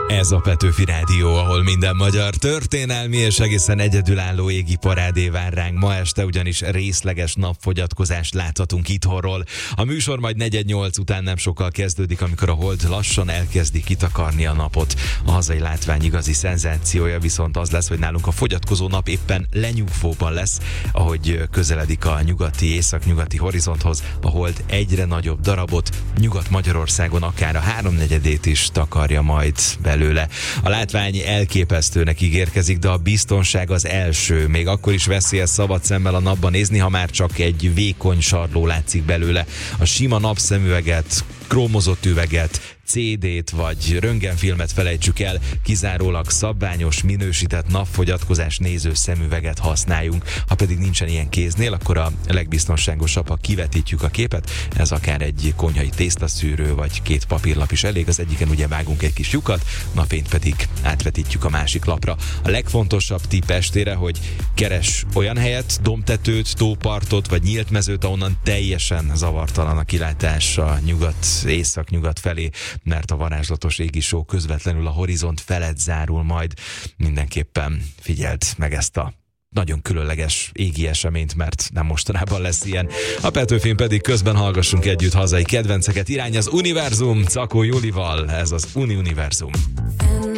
Ez a Petőfi Rádió, ahol minden magyar történelmi és egészen egyedülálló égi parádé vár ránk. Ma este ugyanis részleges napfogyatkozást láthatunk itthonról. A műsor majd 4:08 után nem sokkal kezdődik, amikor a hold lassan elkezdi kitakarni a napot. A hazai látvány igazi szenzációja viszont az lesz, hogy nálunk a fogyatkozó nap éppen lenyugvóban lesz, ahogy közeledik a északnyugati horizonthoz. A hold egyre nagyobb darabot, Nyugat-Magyarországon akár a 3/4 is takarja majd belőle. A látvány elképesztőnek ígérkezik, de a biztonság az első. Még akkor is veszélyes szabad szemmel a napban nézni, ha már csak egy vékony sarló látszik belőle. A sima napszemüveget, krómozott üveget, CD-t vagy röntgenfilmet felejtsük el, kizárólag szabványos, minősített napfogyatkozás néző szemüveget használjunk. Ha pedig nincsen ilyen kéznél, akkor a legbiztonságosabb, ha kivetítjük a képet, ez akár egy konyhai tésztaszűrő vagy 2 papírlap is elég, az egyiken ugye vágunk egy kis lyukat, napfényt pedig átvetítjük a másik lapra. A legfontosabb tipp estére, hogy keres olyan helyet, dombtetőt, tópartot vagy nyílt mezőt, ahonnan teljesen zavartalan a kilátás a észak-nyugat felé, mert a varázslatos égi só közvetlenül a horizont felett zárul majd. Mindenképpen figyeld meg ezt a nagyon különleges égi eseményt, mert nem mostanában lesz ilyen. A Petőfin pedig közben hallgassunk együtt hazai kedvenceket. Irány az univerzum, Cakó Julival, ez az Univerzum.